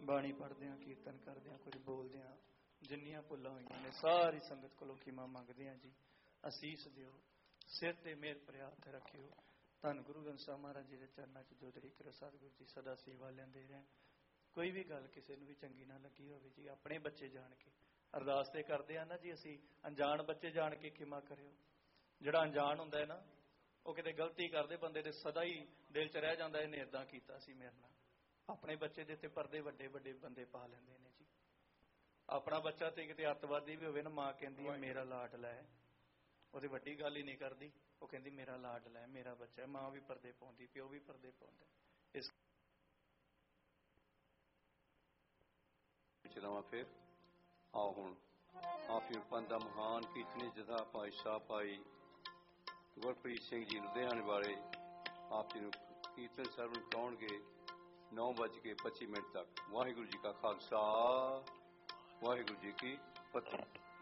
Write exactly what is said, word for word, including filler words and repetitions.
ਬਾਣੀ ਪੜ੍ਹਦਿਆਂ, ਕੀਰਤਨ ਕਰਦਿਆਂ, ਕੁਝ ਬੋਲਦਿਆਂ ਜਿੰਨੀਆਂ ਭੁੱਲਾਂ ਹੋਈਆਂ ਨੇ ਸਾਰੀ ਸੰਗਤ ਕੋਲੋਂ ਖਿਮਾ ਮੰਗਦੇ ਹਾਂ ਜੀ। ਅਸੀਸ ਦਿਓ, ਸਿਰ ਤੇ ਮਿਹਰ ਭਰਿਆ ਹੱਥ ਰੱਖਿਓ। ਧੰਨ ਗੁਰੂ ਗ੍ਰੰਥ ਸਾਹਿਬ ਮਹਾਰਾਜ ਜੀ ਦੇ ਚਰਨਾਂ 'ਚ ਜੋਦੜੀ ਕਰੋ। ਸਤਿਗੁਰੂ ਜੀ ਸਦਾ ਸੇਵਾ ਲੈਂਦੇ ਰਹਿਣ। ਕੋਈ ਵੀ ਗੱਲ ਕਿਸੇ ਨੂੰ ਵੀ ਚੰਗੀ ਨਾ ਲੱਗੀ ਹੋਵੇ ਜੀ, ਆਪਣੇ ਬੱਚੇ ਜਾਣ ਕੇ ਅਰਦਾਸ ਤੇ ਕਰਦੇ ਆ ਨਾ ਜੀ ਅਸੀਂ, ਅਣਜਾਣ ਬੱਚੇ ਜਾਣ ਕੇ ਖਿਮਾ ਕਰਿਓ। ਜਿਹੜਾ ਅਣਜਾਣ ਹੁੰਦਾ ਹੈ ਨਾ, ਉਹ ਕਿਤੇ ਗਲਤੀ ਕਰਦੇ ਬੰਦੇ ਦੇ ਸਦਾ ਹੀ ਦਿਲ 'ਚ ਰਹਿ ਜਾਂਦਾ, ਇਹਨੇ ਇੱਦਾਂ ਕੀਤਾ ਸੀ ਮੇਰੇ ਨਾਲ। ਆਪਣੇ ਬੱਚੇ ਦੇ ਉੱਤੇ ਪਰਦੇ ਵੱਡੇ ਵੱਡੇ ਬੰਦੇ ਪਾ ਲੈਂਦੇ ਨੇ ਜੀ। ਆਪਣਾ ਬੱਚਾ ਤੇ ਕਿਤੇ ਅੱਤਵਾਦੀ ਵੀ ਹੋਵੇ ਨਾ, ਮਾਂ ਕਹਿੰਦੀ ਹੈ ਮੇਰਾ ਲਾਡਲਾ ਹੈ, ਉਹਦੀ ਵੱਡੀ ਗੱਲ ਹੀ ਨਹੀਂ ਕਰਦੀ, ਉਹ ਕਹਿੰਦੀ ਮੇਰਾ ਲਾਡਲਾ ਹੈ, ਮੇਰਾ ਬੱਚਾ ਹੈ। ਮਾਂ ਵੀ ਪਰਦੇ ਪਾਉਂਦੀ, ਪਿਓ ਵੀ ਪਰਦੇ ਪਾਉਂਦਾ। ਇਸ ਚਲਾਵਾਂ ਫਿਰ ਆਓ ਹੁਣ ਆਪੀ ਪੰਥ ਦਾ ਮਹਾਨ ਕੀਰਤਨੀ ਜਥਾ ਭਾਈ ਸਾਹਿਬ ਭਾਈ ਗੁਰਪ੍ਰੀਤ ਸਿੰਘ ਜੀ ਲੁਧਿਆਣੇ ਵਾਲੇ ਆਪ ਜੀ ਨੂੰ ਕੀਰਤਨ ਸਰਵਣ ਕਰਾਉਣਗੇ ਨੌ ਵੱਜ ਕੇ ਪੱਚੀ ਮਿੰਟ ਤੱਕ। ਵਾਹਿਗੁਰੂ ਜੀ ਕਾ ਖਾਲਸਾ, ਵਾਹਿਗੁਰੂ ਜੀ ਕੀ ਫਤਿਹ।